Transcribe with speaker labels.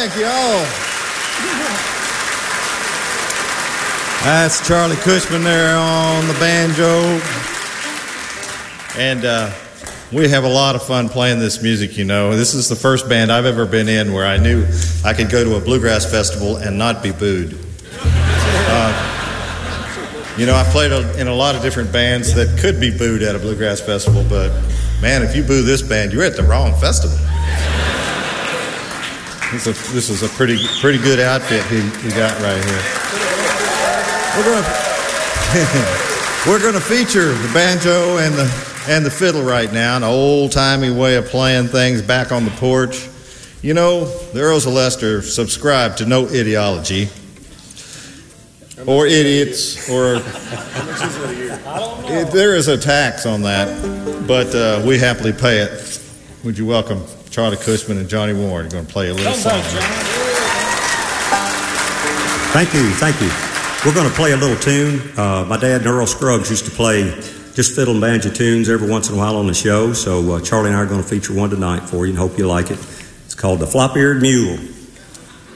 Speaker 1: Thank you all. That's Charlie Cushman there on the banjo. And we have a lot of fun playing this music, you know. This is the first band I've ever been in where I knew I could go to a bluegrass festival and not be booed. You know, I've played in a lot of different bands that could be booed at a bluegrass festival, but man, if you boo this band, you're at the wrong festival. This is a pretty good outfit he got right here. We're going to feature the banjo and the fiddle right now, an old-timey way of playing things back on the porch. You know, the Earls of Leicester subscribe to no ideology or idiots or there is a tax on that, but we happily pay it. Would you welcome Charlie Cushman and Johnny Warren? You're going to play a little song.
Speaker 2: Thank you. We're going to play a little tune. My dad, Earl Scruggs, used to play just fiddle and banjo tunes every once in a while on the show, so Charlie and I are going to feature one tonight for you and hope you like it. It's called The Flop-Eared Mule.